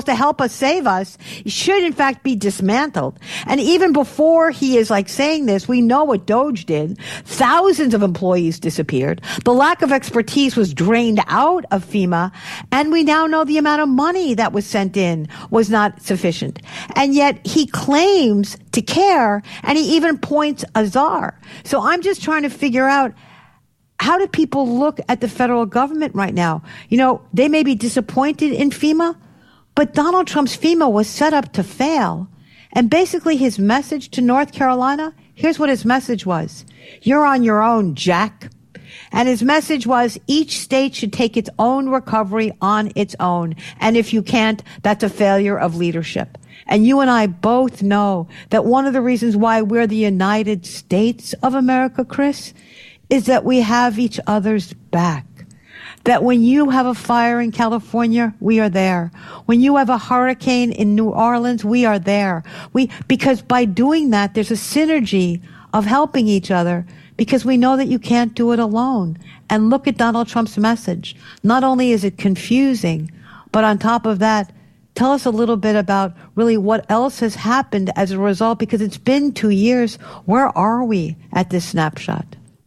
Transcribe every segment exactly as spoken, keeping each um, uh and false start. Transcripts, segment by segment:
to help us, save us, should in fact be dismantled. And even before he is like saying this, we know what Doge did. Thousands of employees disappeared. The lack of expertise was drained out of FEMA. And we now know the amount of money that was sent in was not sufficient. And yet he claims to care, and he even points a czar. So I'm just trying to figure out, how do people look at the federal government right now? You know, they may be disappointed in FEMA, but Donald Trump's FEMA was set up to fail. And basically his message to North Carolina, here's what his message was. You're on your own, Jack. And his message was each state should take its own recovery on its own. And if you can't, that's a failure of leadership. And you and I both know that one of the reasons why we're the United States of America, Chris, is that we have each other's back. That when you have a fire in California, we are there. When you have a hurricane in New Orleans, we are there. We, because by doing that, there's a synergy of helping each other, because we know that you can't do it alone. And look at Donald Trump's message. Not only is it confusing, but on top of that, tell us a little bit about really what else has happened as a result, because it's been two years. Where are we at this snapshot?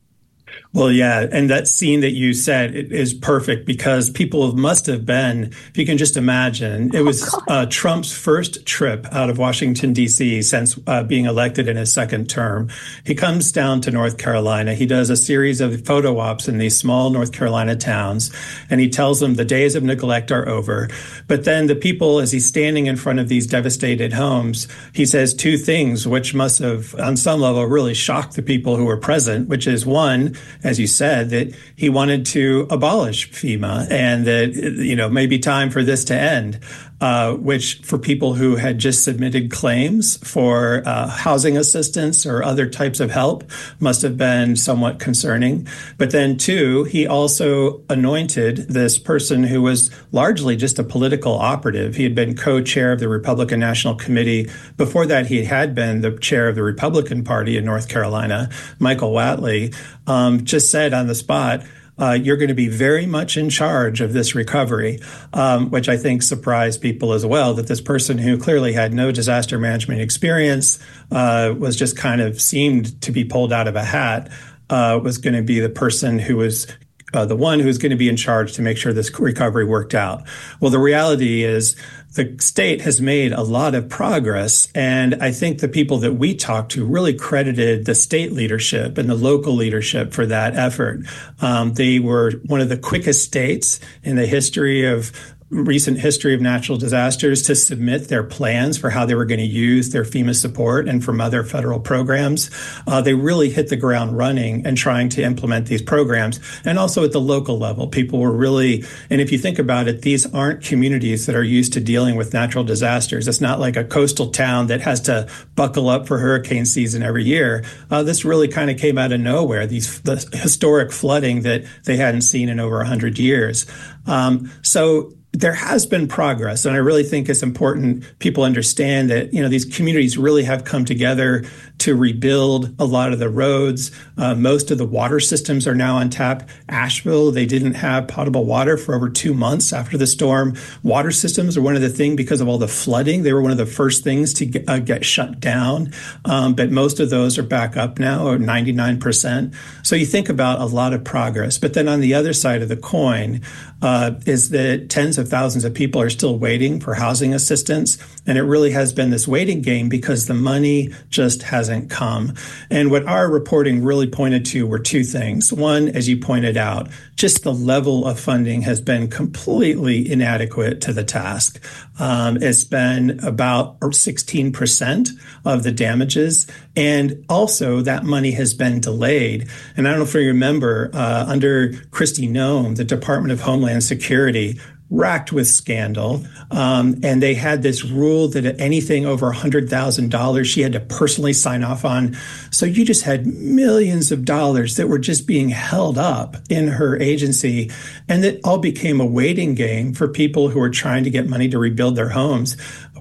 Well, yeah. And that scene that you said is perfect, because people must have been, if you can just imagine, it was uh, Trump's first trip out of Washington, D C since uh, being elected in his second term. He comes down to North Carolina. He does a series of photo ops in these small North Carolina towns, and he tells them the days of neglect are over. But then the people, as he's standing in front of these devastated homes, he says two things which must have, on some level, really shocked the people who were present, which is one, as you said, that he wanted to abolish FEMA and that, you know, maybe time for this to end, uh, which for people who had just submitted claims for uh, housing assistance or other types of help must have been somewhat concerning. But then, too, he also anointed this person who was largely just a political operative. He had been co-chair of the Republican National Committee. Before that, he had been the chair of the Republican Party in North Carolina, Michael Whatley. Um, just said on the spot, uh, you're going to be very much in charge of this recovery, um, which I think surprised people as well, that this person who clearly had no disaster management experience, uh, was just kind of seemed to be pulled out of a hat, uh, was going to be the person who was Uh, the one who's going to be in charge to make sure this recovery worked out. Well, the reality is the state has made a lot of progress. And I think the people that we talked to really credited the state leadership and the local leadership for that effort. Um, they were one of the quickest states in the history of recent history of natural disasters to submit their plans for how they were going to use their FEMA support and from other federal programs. Uh, they really hit the ground running and trying to implement these programs. And also at the local level, people were really, and if you think about it, these aren't communities that are used to dealing with natural disasters. It's not like a coastal town that has to buckle up for hurricane season every year. Uh, this really kind of came out of nowhere, these the historic flooding that they hadn't seen in over one hundred years. Um, so there has been progress, and I really think it's important people understand that, you know, these communities really have come together to rebuild a lot of the roads. Uh, most of the water systems are now on tap. Asheville, they didn't have potable water for over two months after the storm. Water systems are one of the things, because of all the flooding, they were one of the first things to get, uh, get shut down. Um, but most of those are back up now, or ninety-nine percent. So you think about a lot of progress. But then on the other side of the coin uh, is that tens of thousands of people are still waiting for housing assistance. And it really has been this waiting game because the money just hasn't come. And what our reporting really pointed to were two things. One, as you pointed out, just the level of funding has been completely inadequate to the task. Um, it's been about sixteen percent of the damages. And also that money has been delayed. And I don't know if you remember, uh, under Kristi Noem, the Department of Homeland Security racked with scandal. Um, and they had this rule that anything over one hundred thousand dollars she had to personally sign off on. So you just had millions of dollars that were just being held up in her agency. And it all became a waiting game for people who were trying to get money to rebuild their homes.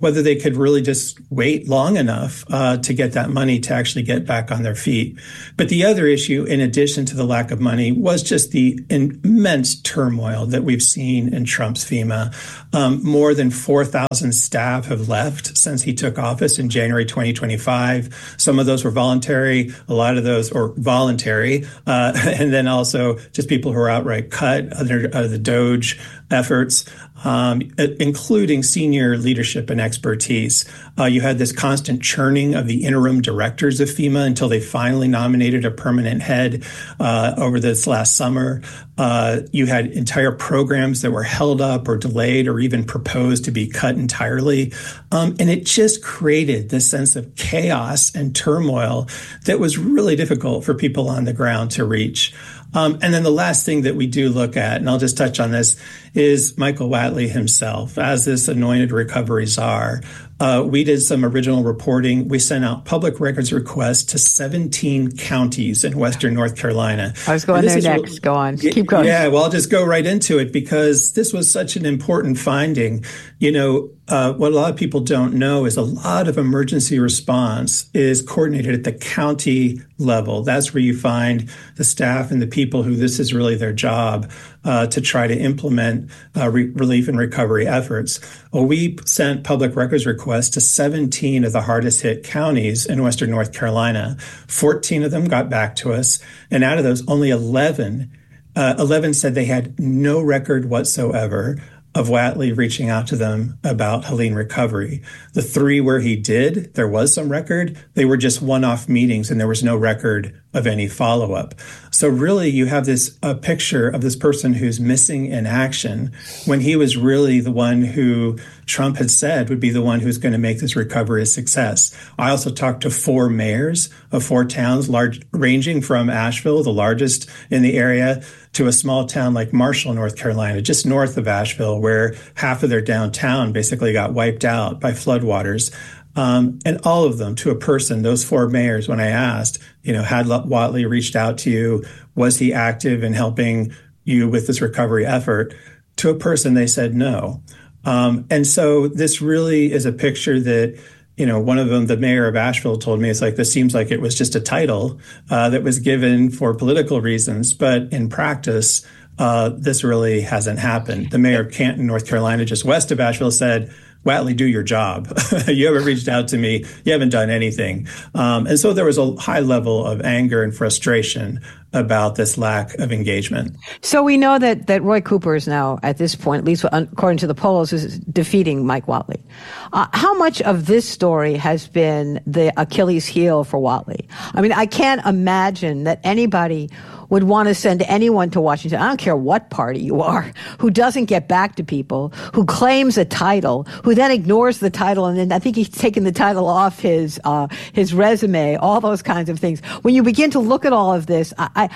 whether they could really just wait long enough uh, to get that money to actually get back on their feet. But the other issue, in addition to the lack of money, was just the immense turmoil that we've seen in Trump's FEMA. Um, more than four thousand staff have left since he took office in January twenty twenty-five. Some of those were voluntary, a lot of those are voluntary, uh, and then also just people who are outright cut under uh, the DOGE efforts. Um, including senior leadership and expertise. Uh, you had this constant churning of the interim directors of FEMA until they finally nominated a permanent head uh, over this last summer. Uh, you had entire programs that were held up or delayed or even proposed to be cut entirely. Um, and it just created this sense of chaos and turmoil that was really difficult for people on the ground to reach. Um, and then the last thing that we do look at, and I'll just touch on this, is Michael Whatley himself as this anointed recovery czar. Uh, we did some original reporting. We sent out public records requests to seventeen counties in Western North Carolina. I was going there next. Real, go on. Keep going. Yeah, well, I'll just go right into it because this was such an important finding. You know, uh, what a lot of people don't know is a lot of emergency response is coordinated at the county level. That's where you find the staff and the people who this is really their job uh, to try to implement uh, re- relief and recovery efforts. Well, we sent public records requests to seventeen of the hardest hit counties in Western North Carolina. fourteen of them got back to us. And out of those, only eleven, uh, eleven said they had no record whatsoever of Whatley reaching out to them about Helene recovery. The three where he did, there was some record. They were just one-off meetings and there was no record of any follow-up. So really you have this a picture of this person who's missing in action when he was really the one who Trump had said would be the one who's going to make this recovery a success. I also talked to four mayors of four towns, large, ranging from Asheville, the largest in the area, to a small town like Marshall, North Carolina, just north of Asheville, where half of their downtown basically got wiped out by floodwaters. Um, and all of them, to a person, those four mayors, when I asked, you know, had Whatley reached out to you? Was he active in helping you with this recovery effort? To a person, they said no. Um, and so this really is a picture that, you know, one of them, the mayor of Asheville, told me, it's like, this seems like it was just a title uh, that was given for political reasons. But in practice, uh, this really hasn't happened. The mayor of Canton, North Carolina, just west of Asheville, said, Whatley, do your job. You haven't reached out to me. You haven't done anything. Um, and so there was a high level of anger and frustration about this lack of engagement. So we know that, that Roy Cooper is now, at this point, at least according to the polls, is defeating Mike Whatley. Uh, how much of this story has been the Achilles heel for Whatley? I mean, I can't imagine that anybody would want to send anyone to Washington, I don't care what party you are, who doesn't get back to people, who claims a title, who then ignores the title, and then I think he's taken the title off his uh, his resume, all those kinds of things. When you begin to look at all of this, I, I,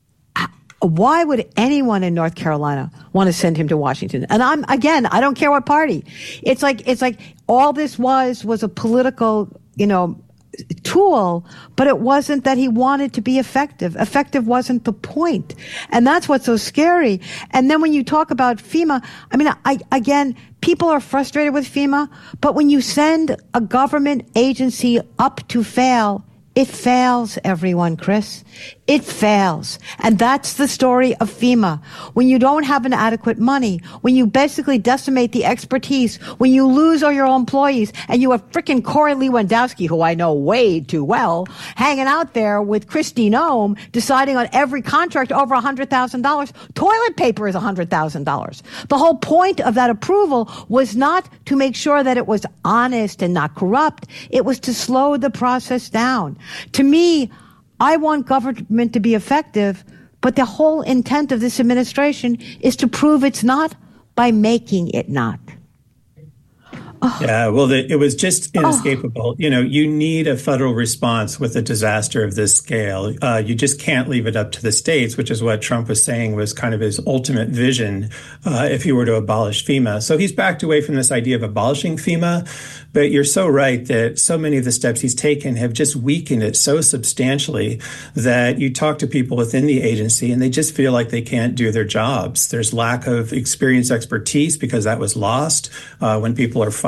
I why would anyone in North Carolina want to send him to Washington? And I'm, again, I don't care what party. It's like, it's like all this was, was a political, you know, tool, but it wasn't that he wanted to be effective. Effective wasn't the point. And that's what's so scary. And then when you talk about FEMA, I mean, I, again, people are frustrated with FEMA, but when you send a government agency up to fail, it fails, everyone, Chris. It fails. And that's the story of FEMA. When you don't have an adequate money, when you basically decimate the expertise, when you lose all your employees, and you have frickin' Corey Lewandowski, who I know way too well, hanging out there with Kristi Noem, deciding on every contract over one hundred thousand dollars. Toilet paper is one hundred thousand dollars. The whole point of that approval was not to make sure that it was honest and not corrupt. It was to slow the process down. To me, I want government to be effective, but the whole intent of this administration is to prove it's not by making it not. Oh. Yeah, well, the, it was just inescapable. Oh. You know, you need a federal response with a disaster of this scale. Uh, you just can't leave it up to the states, which is what Trump was saying was kind of his ultimate vision uh, if he were to abolish FEMA. So he's backed away from this idea of abolishing FEMA. But you're so right that so many of the steps he's taken have just weakened it so substantially that you talk to people within the agency and they just feel like they can't do their jobs. There's lack of experience, expertise, because that was lost uh, when people are fired.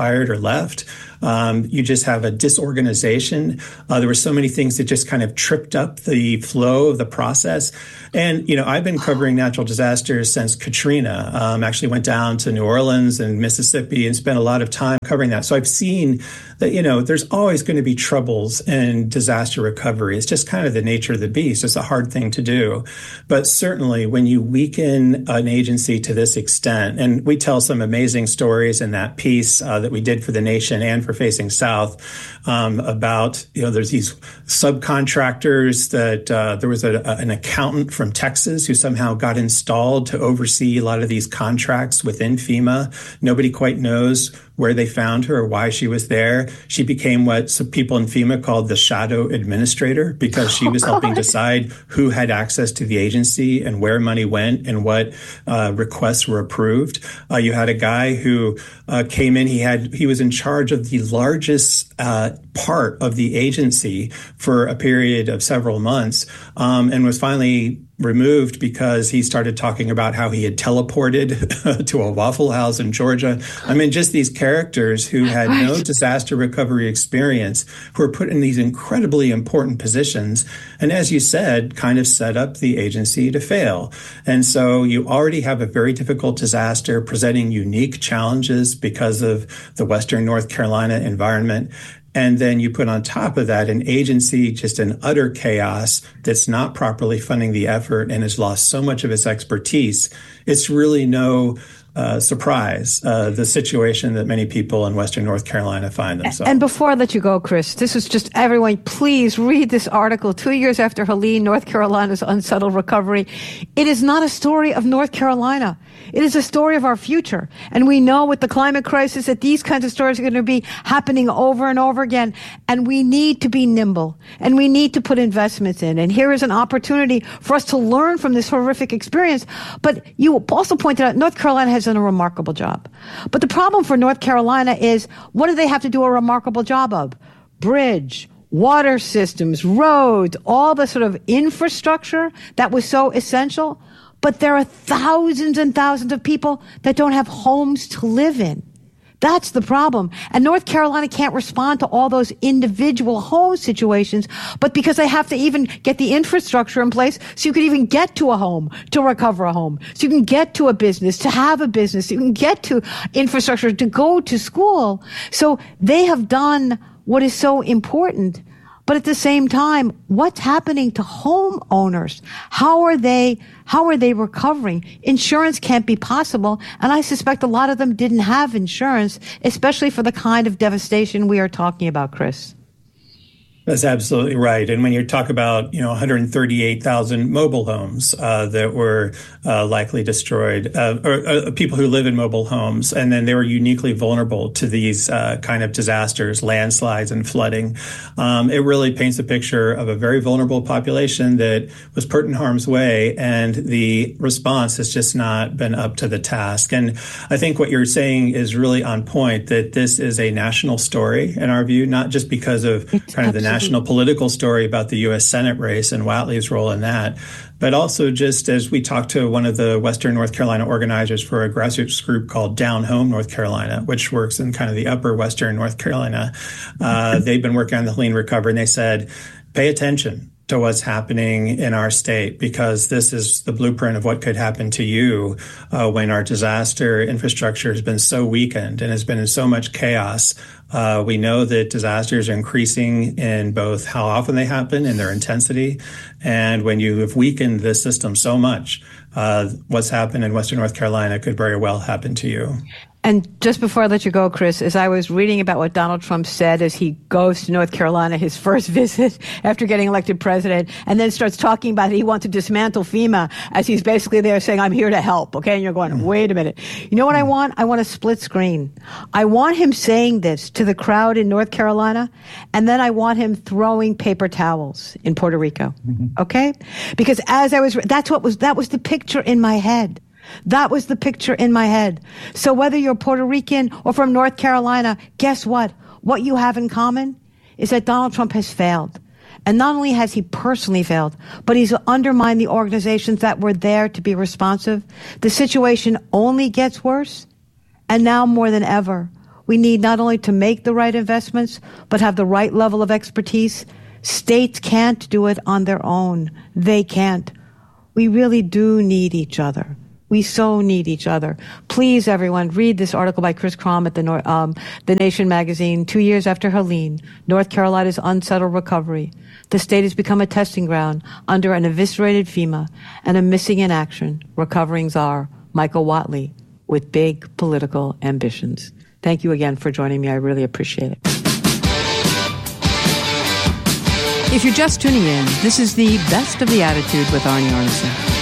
fired or left. Um, you just have a disorganization. Uh, there were so many things that just kind of tripped up the flow of the process. And, you know, I've been covering natural disasters since Katrina. Um, actually went down to New Orleans and Mississippi and spent a lot of time covering that. So I've seen that, you know, there's always going to be troubles in disaster recovery. It's just kind of the nature of the beast. It's a hard thing to do. But certainly when you weaken an agency to this extent, and we tell some amazing stories in that piece uh, that we did for The Nation and for Facing South um, about, you know, there's these subcontractors that uh, there was a, a, an accountant from Texas who somehow got installed to oversee a lot of these contracts within FEMA. Nobody quite knows where they found her or why she was there. She became what some people in FEMA called the shadow administrator because she was oh, helping decide who had access to the agency and where money went and what uh, requests were approved. Uh, you had a guy who uh, came in. He had he was in charge of the largest uh, part of the agency for a period of several months um, and was finally removed because he started talking about how he had teleported to a Waffle House in Georgia. I mean, just these characters who had right. no disaster recovery experience, who were put in these incredibly important positions. And as you said, kind of set up the agency to fail. And so you already have a very difficult disaster presenting unique challenges because of the Western North Carolina environment. And then you put on top of that an agency just in utter chaos that's not properly funding the effort and has lost so much of its expertise. It's really no uh, surprise, uh, the situation that many people in Western North Carolina find themselves. And before I let you go, Chris, this is just everyone, please read this article. Two years after Helene, North Carolina's unsettled recovery. It is not a story of North Carolina. It is a story of our future. And we know with the climate crisis that these kinds of stories are going to be happening over and over again. And we need to be nimble and we need to put investments in. And here is an opportunity for us to learn from this horrific experience. But you also pointed out North Carolina has done a remarkable job. But the problem for North Carolina is, what do they have to do a remarkable job of? Bridge, water systems, roads, all the sort of infrastructure that was so essential. But there are thousands and thousands of people that don't have homes to live in. That's the problem. And North Carolina can't respond to all those individual home situations, but because they have to even get the infrastructure in place so you can even get to a home, to recover a home, so you can get to a business, to have a business, so you can get to infrastructure, to go to school. So they have done what is so important. But at the same time, what's happening to homeowners? How are they, how are they recovering? Insurance can't be possible. And I suspect a lot of them didn't have insurance, especially for the kind of devastation we are talking about, Chris. That's absolutely right. And when you talk about, you know, one hundred thirty-eight thousand mobile homes uh, that were uh, likely destroyed, uh, or uh, people who live in mobile homes, and then they were uniquely vulnerable to these uh, kind of disasters, landslides and flooding, um, it really paints a picture of a very vulnerable population that was put in harm's way, and the response has just not been up to the task. And I think what you're saying is really on point, that this is a national story in our view, not just because of it's kind of the national political story about the U S Senate race and Whatley's role in that, but also just as we talked to one of the Western North Carolina organizers for a grassroots group called Down Home North Carolina, which works in kind of the upper Western North Carolina. Uh, they've been working on the Helene recovery, and they said, pay attention to what's happening in our state, because this is the blueprint of what could happen to you uh, when our disaster infrastructure has been so weakened and has been in so much chaos. Uh, we know that disasters are increasing in both how often they happen and their intensity. And when you have weakened the system so much, uh, what's happened in Western North Carolina could very well happen to you. And just before I let you go, Chris, as I was reading about what Donald Trump said as he goes to North Carolina, his first visit after getting elected president, and then starts talking about he wants to dismantle FEMA as he's basically there saying, I'm here to help. Okay. And you're going, wait a minute. You know what I want? I want a split screen. I want him saying this to the crowd in North Carolina, and then I want him throwing paper towels in Puerto Rico. Mm-hmm. Okay. Because as I was, that's what was, that was the picture in my head. That was the picture in my head. So whether you're Puerto Rican or from North Carolina, guess what? What you have in common is that Donald Trump has failed. And not only has he personally failed, but he's undermined the organizations that were there to be responsive. The situation only gets worse. And now more than ever, We need not only to make the right investments, but have the right level of expertise. States can't do it on their own. They can't. We really do need each other. We so need each other. Please, everyone, read this article by Chris Crom at the, Nor- um, the Nation magazine. Two years after Helene, North Carolina's unsettled recovery. The state has become a testing ground under an eviscerated FEMA and a missing in action recovering czar, Michael Whatley, with big political ambitions. Thank you again for joining me. I really appreciate it. If you're just tuning in, this is the Best of the Attitude with Arnie Arnesen.